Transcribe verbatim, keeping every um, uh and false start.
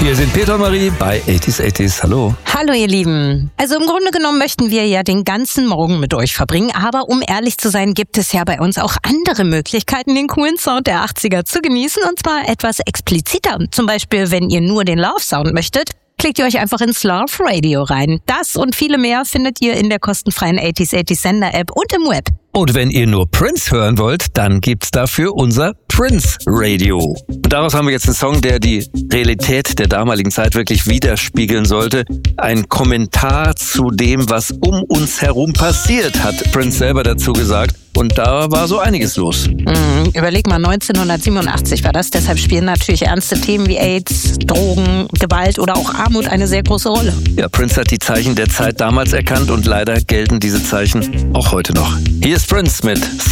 Wir sind Peter und Marie bei achtziger achtzig. Hallo. Hallo ihr Lieben. Also im Grunde genommen möchten wir ja den ganzen Morgen mit euch verbringen, aber um ehrlich zu sein, gibt es ja bei uns auch andere Möglichkeiten, den coolen Sound der achtziger zu genießen, und zwar etwas expliziter. Zum Beispiel, wenn ihr nur den Love-Sound möchtet, klickt ihr euch einfach ins Love Radio rein. Das und viele mehr findet ihr in der kostenfreien achtziger achtzig Sender-App und im Web. Und wenn ihr nur Prince hören wollt, dann gibt's dafür unser Prince Radio. Und daraus haben wir jetzt einen Song, der die Realität der damaligen Zeit wirklich widerspiegeln sollte. Ein Kommentar zu dem, was um uns herum passiert, hat Prince selber dazu gesagt. Und da war so einiges los. Mhm, überleg mal, neunzehnhundertsiebenundachtzig war das. Deshalb spielen natürlich ernste Themen wie AIDS, Drogen, Gewalt oder auch Armut eine sehr große Rolle. Ja, Prince hat die Zeichen der Zeit damals erkannt und leider gelten diese Zeichen auch heute noch. Hier ist Prince mit